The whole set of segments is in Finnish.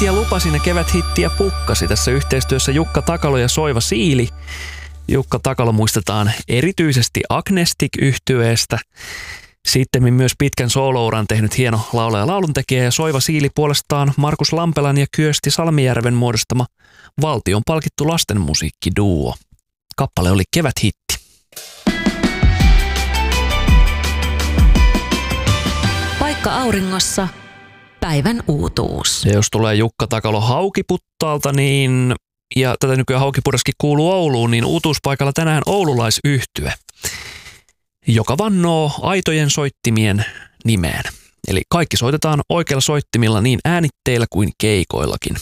keväthittiä lupasin ja keväthittiä pukkasi. Tässä yhteistyössä Jukka Takalo ja Soiva Siili. Jukka Takalo muistetaan erityisesti Agnestic-yhtyeestä. Sitten myös pitkän soolouran tehnyt hieno laulaja ja lauluntekijä, ja Soiva Siili puolestaan Markus Lampelan ja Kyösti Salmijärven muodostama valtion palkittu lastenmusiikkiduo. Kappale oli keväthitti. Paikka auringossa, päivän uutuus. Ja jos tulee Jukka Takalo Haukiputtaalta, niin, ja tätä nykyään Haukipudaskin kuuluu Ouluun, niin uutuuspaikalla tänään oululaisyhtye, joka vannoo aitojen soittimien nimeen. Eli kaikki soitetaan oikeilla soittimilla niin äänitteillä kuin keikoillakin.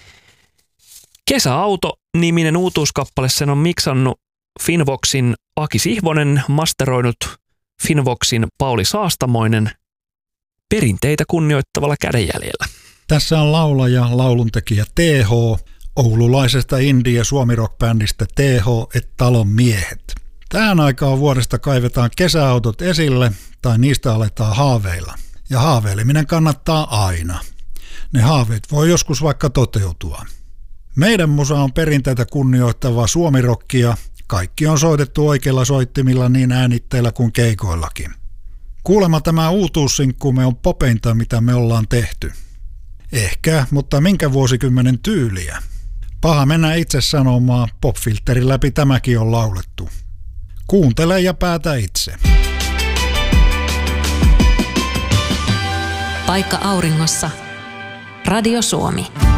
Kesäauto-niminen uutuuskappale, sen on miksannut Finvoxin Aki Sihvonen, masteroinut Finvoxin Pauli Saastamoinen perinteitä kunnioittavalla kädenjäljellä. Tässä on laulaja, lauluntekijä TH, oululaisesta indie- ja suomirock-bändistä TH et Talon miehet. Tähän aikaan vuodesta kaivetaan kesäautot esille tai niistä aletaan haaveilla. Ja haaveileminen kannattaa aina. Ne haaveet voi joskus vaikka toteutua. Meidän musa on perinteitä kunnioittavaa suomirokkia. Kaikki on soitettu oikeilla soittimilla niin äänitteillä kuin keikoillakin. Kuulemma tämä uutuussinkkumme on popeinta, mitä me ollaan tehty. Ehkä, mutta minkä vuosikymmenen tyyliä? Paha mennä itse sanomaan, popfilterin läpi tämäkin on laulettu. Kuuntele ja päätä itse. Paikka auringossa. Radio Suomi.